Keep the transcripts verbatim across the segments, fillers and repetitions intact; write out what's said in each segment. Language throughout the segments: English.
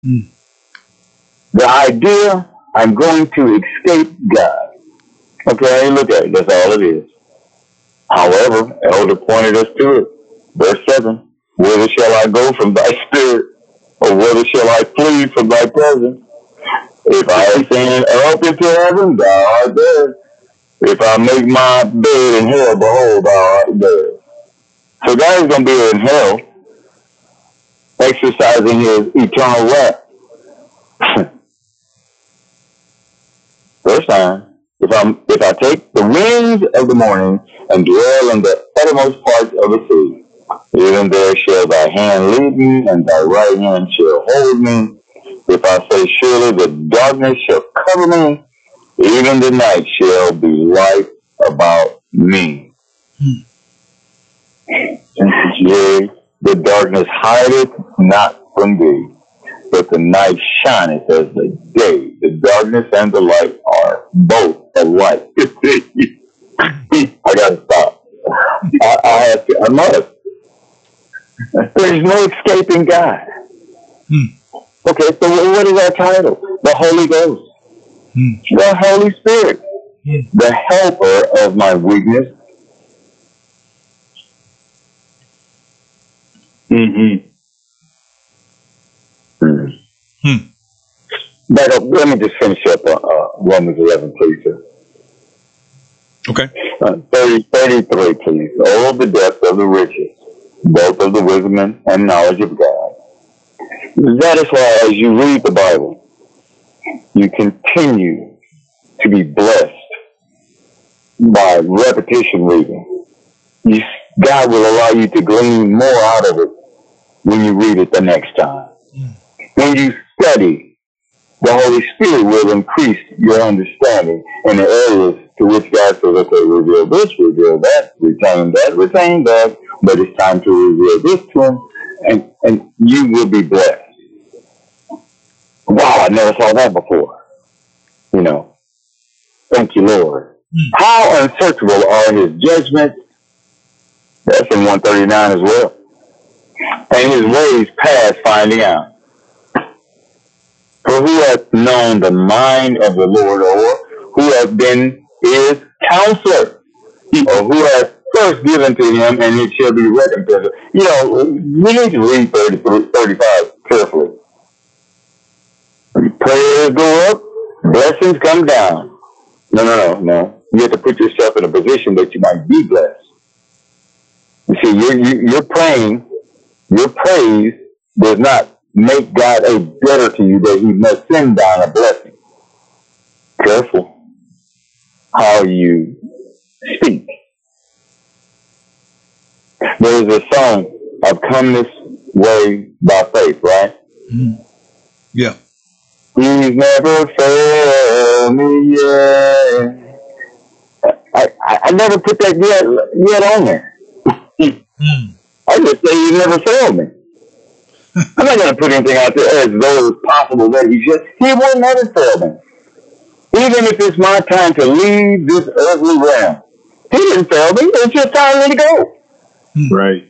Mm. The idea I'm going to escape God. Okay, look at it. That's all it is. However, Elder pointed us to it. Verse seven. Whither shall I go from thy spirit? Or whither shall I flee from thy presence? If I ascend up into heaven, thou art there. If I make my bed in hell, behold, thou art there. So God is going to be in hell, exercising his eternal wrath. Verse nine. If, I'm, if I take the wings of the morning and dwell in the uttermost parts of the sea, even there shall thy hand lead me, and thy right hand shall hold me. If I say, surely the darkness shall cover me, even the night shall be light about me. Hmm. Yea, the darkness hideth not from thee, but the night shineth as the day. The darkness and the light are both alike. I gotta stop. I, I have to, I must. There's no escaping God. Hmm. Okay, so what is our title? The Holy Ghost. Hmm. The Holy Spirit. Hmm. The helper of my weakness. Mm-hmm. Mm. Hmm. Back up, let me just finish up uh, uh, Romans eleven, please, sir. Okay. Uh, thirty, thirty-three, please. Oh, the depth of the riches, both of the wisdom and knowledge of God. That is why, as you read the Bible, you continue to be blessed by repetition reading. You, God will allow you to glean more out of it when you read it the next time. Mm. When you study, the Holy Spirit will increase your understanding in the areas to which God says, okay, reveal this, reveal that, retain that, retain that, but it's time to reveal this to him, and, and you will be blessed. Wow, I never saw that before. You know, thank you, Lord. Mm. How unsearchable are his judgments? That's in one thirty-nine as well. And his ways past finding out. For who hath known the mind of the Lord, or who hath been his counselor, or who hath first given to him, and it shall be recompensed? You know, we need to read thirty, thirty-five carefully. Prayers go up, blessings come down. No, no, no, no. You have to put yourself in a position that you might be blessed. You see, you're, you're praying, your praise does not make God a debtor to you that he must send down a blessing. Careful how you speak. There is a song, I've come this way by faith, right? Mm. Yeah. He's never failed me yet. I, I, I never put that yet, yet on there. Mm. I just say he never failed me. I'm not going to put anything out there as though it's possible that he should. He will never fail me. Even if it's my time to leave this earthly realm. He didn't fail me. It's just time to go. Mm. Right.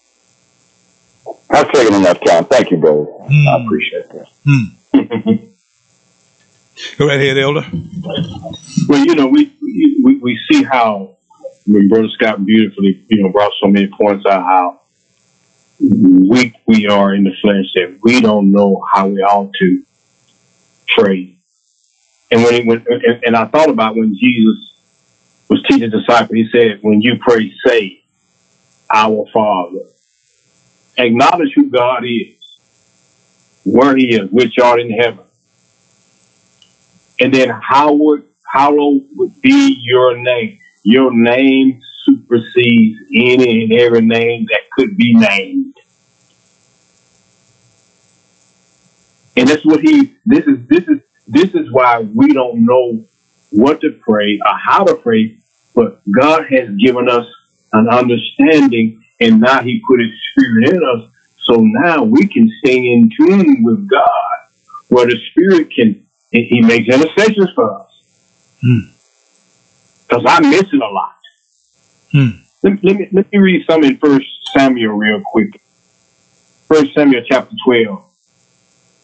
I've taken enough time. Thank you, brother. Mm. I appreciate that. Mm. Go right ahead, Elder. Well, you know, we, we we see how when Brother Scott beautifully, you know, brought so many points out how weak we are in the flesh, that we don't know how we ought to pray. And when it, when and, and I thought about when Jesus was teaching disciples, he said, "When you pray, say, Our Father." Acknowledge who God is, where He is, which art in heaven, and then how would hallowed would be your name. Your name supersedes any and every name that could be named. And that's what he, this is, this is, this is why we don't know what to pray or how to pray, but God has given us an understanding, and now he put his spirit in us. So now we can stay in tune with God, where the spirit can, he makes intercessions for us. Because hmm. I'm missing a lot. Hmm. Let, let, me, let me read some in First Samuel real quick. First Samuel chapter twelve.